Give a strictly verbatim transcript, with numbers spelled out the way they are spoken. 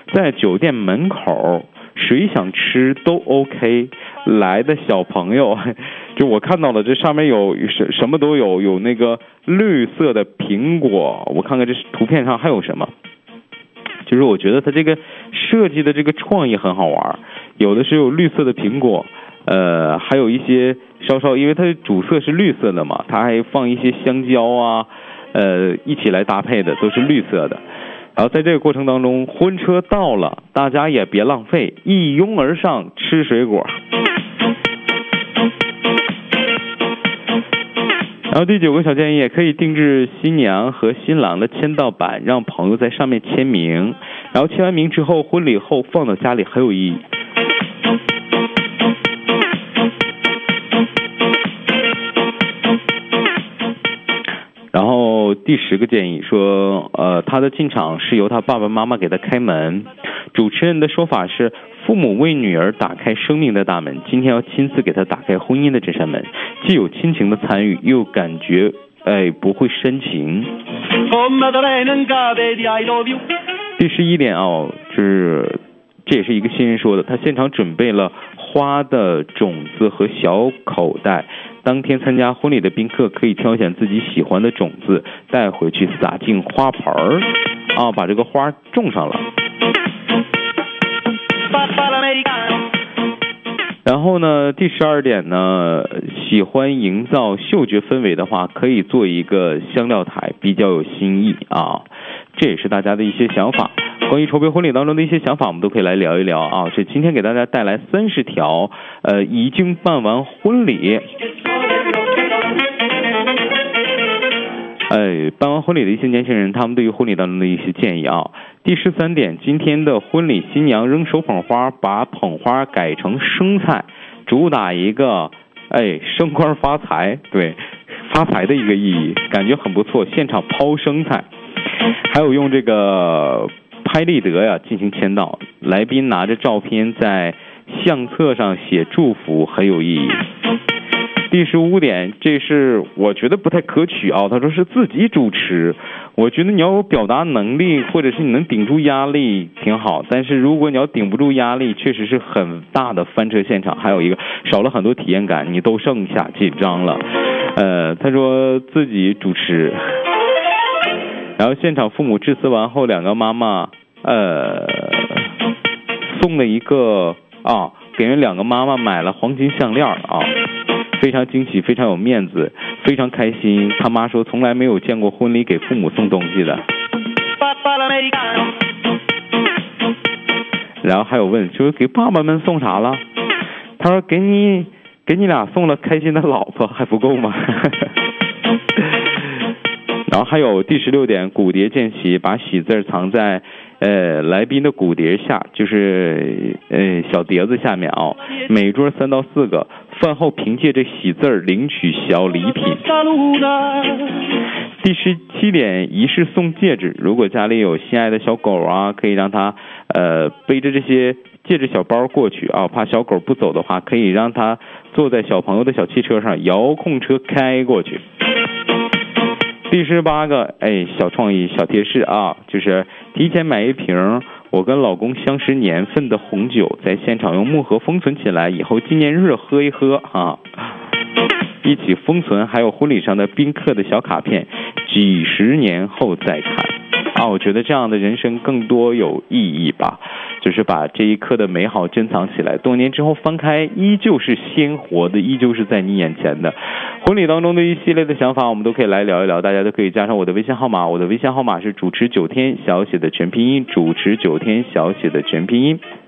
在酒店门口，谁想吃都 OK。来的小朋友，就我看到了，这上面有什什么都有，有那个绿色的苹果，我看看这图片上还有什么。就是我觉得它这个设计的这个创意很好玩，有的是有绿色的苹果，呃，还有一些稍稍，因为它主色是绿色的嘛，它还放一些香蕉啊，呃，一起来搭配的，都是绿色的。然后在这个过程当中，婚车到了，大家也别浪费，一拥而上吃水果。然后第九个小建议，可以定制新娘和新郎的签到板，让朋友在上面签名，然后签完名之后，婚礼后放到家里很有意义。然后第十个建议说，呃，他的进场是由他爸爸妈妈给他开门，主持人的说法是，父母为女儿打开生命的大门，今天要亲自给她打开婚姻的这扇门，既有亲情的参与，又感觉哎不会煽情。第十一点啊，是这也是一个新人说的，他现场准备了花的种子和小口袋，当天参加婚礼的宾客可以挑选自己喜欢的种子带回去撒进花盆儿啊，把这个花种上了。然后呢，第十二点呢，喜欢营造嗅觉氛围的话，可以做一个香料台，比较有新意啊。这也是大家的一些想法。关于筹备婚礼当中的一些想法，我们都可以来聊一聊啊。这今天给大家带来三十条，呃，已经办完婚礼，哎，办完婚礼的一些年轻人，他们对于婚礼当中的一些建议啊。第十三点，今天的婚礼新娘扔手捧花，把捧花改成生菜，主打一个哎升官发财，对，发财的一个意义，感觉很不错。现场抛生菜，还有用这个拍立得呀进行签到，来宾拿着照片在相册上写祝福，很有意义。第十五点，这是我觉得不太可取啊。他说是自己主持，我觉得你要有表达能力，或者是你能顶住压力挺好。但是如果你要顶不住压力，确实是很大的翻车现场。还有一个少了很多体验感，你都剩下紧张了。呃，他说自己主持，然后现场父母致辞完后，两个妈妈呃送了一个啊，给人两个妈妈买了黄金项链啊。非常惊喜，非常有面子，非常开心。他妈说从来没有见过婚礼给父母送东西的。然后还有问说给爸爸们送啥了？他说给你给你俩送了开心的老婆，还不够吗？然后还有第十六点，骨碟见喜，把喜字藏在呃来宾的骨碟下，就是呃小碟子下面啊，每桌三到四个。饭后凭借着喜字领取小礼品。第十七点，仪式送戒指，如果家里有心爱的小狗啊，可以让他呃背着这些戒指小包过去啊，怕小狗不走的话，可以让他坐在小朋友的小汽车上，遥控车开过去。第十八个，哎，小创意小贴士啊，就是提前买一瓶我跟老公相识年份的红酒，在现场用木盒封存起来，以后纪念日喝一喝啊，一起封存。还有婚礼上的宾客的小卡片，几十年后再看啊，我觉得这样的人生更多有意义吧，就是把这一刻的美好珍藏起来，多年之后翻开，依旧是鲜活的，依旧是在你眼前的。婚礼当中的一系列的想法，我们都可以来聊一聊，大家都可以加上我的微信号码，我的微信号码是主持九天小写的全拼音，主持九天小写的全拼音。